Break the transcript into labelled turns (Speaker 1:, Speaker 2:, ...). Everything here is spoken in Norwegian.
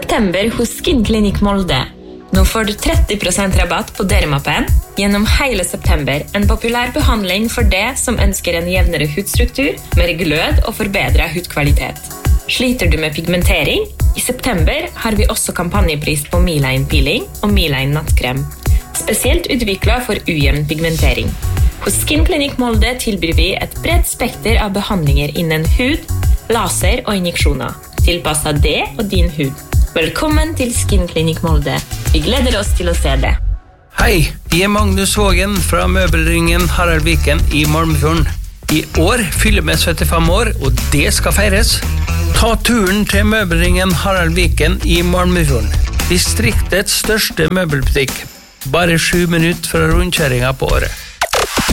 Speaker 1: september hos Skinklinikk Molde. Nå får du 30% rabatt på Dermapen gjennom hele september. En populær behandling for det som ønsker en jevnere hudstruktur, mer glød og forbedret hudkvalitet. Sliter du med pigmentering? I september har vi også kampanjepris på Miline Peeling og Miline Nattkrem. Spesielt utviklet for ujevn pigmentering. Hos Skinklinikk Molde tilbyr vi et bredt spekter av behandlinger innen hud, laser og injeksjoner, tilpasset det og din hud. Velkommen til Skinklinikk Molde. Vi gleder oss til å se det.
Speaker 2: Hei, jeg Magnus Vågen fra Møbelringen Harald Viken i Malmefjorden. I år fyller vi 75 år, og det skal feires. Ta turen til Møbelringen Harald Viken i Malmefjorden. Distriktets største møbelbutikk. Bare 7 minutter fra rundkjøringen på året.